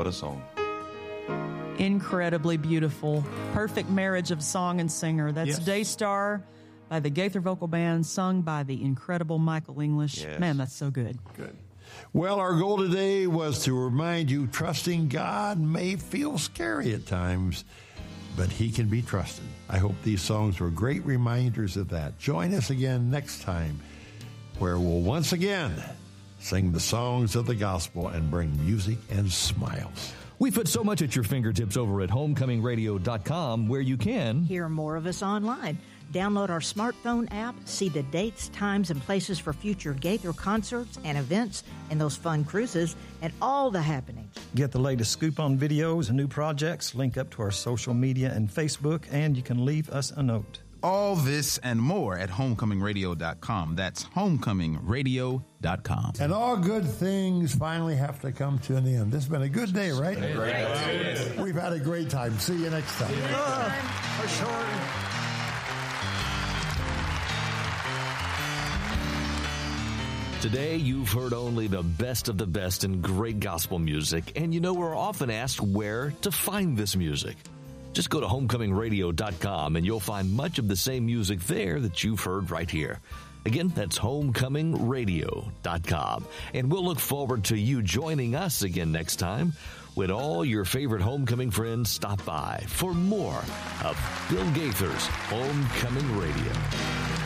What a song. Incredibly beautiful. Perfect marriage of song and singer. That's Daystar by the Gaither Vocal Band, sung by the incredible Michael English. Yes. Man, that's so good. Good. Well, our goal today was to remind you trusting God may feel scary at times, but He can be trusted. I hope these songs were great reminders of that. Join us again next time, where we'll once again sing the songs of the gospel and bring music and smiles. We put so much at your fingertips over at homecomingradio.com, where you can hear more of us online. Download our smartphone app, see the dates, times, and places for future Gaither concerts and events and those fun cruises and all the happenings. Get the latest scoop on videos and new projects, link up to our social media and Facebook, and you can leave us a note. All this and more at homecomingradio.com. That's homecomingradio.com. And all good things finally have to come to an end. This has been a good day, right? Great. We've had a great time. See you next time. For sure. Today, you've heard only the best of the best in great gospel music, and you know we're often asked where to find this music. Just go to homecomingradio.com and you'll find much of the same music there that you've heard right here. Again, that's homecomingradio.com. And we'll look forward to you joining us again next time when all your favorite homecoming friends stop by for more of Bill Gaither's Homecoming Radio.